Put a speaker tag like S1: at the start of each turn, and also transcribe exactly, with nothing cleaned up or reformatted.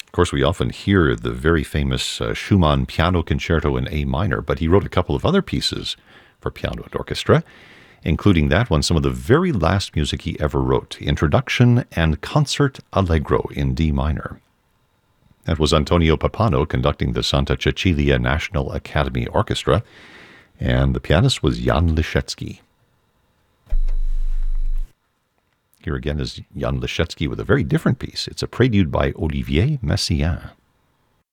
S1: Of course, we often hear the very famous uh, Schumann Piano Concerto in A minor, but he wrote a couple of other pieces for piano and orchestra, including that one, some of the very last music he ever wrote, Introduction and Concert Allegro in D minor. That was Antonio Pappano conducting the Santa Cecilia National Academy Orchestra, and the pianist was Jan Liszewski. Here again is Jan Liszewski with a very different piece. It's a prelude by Olivier Messiaen.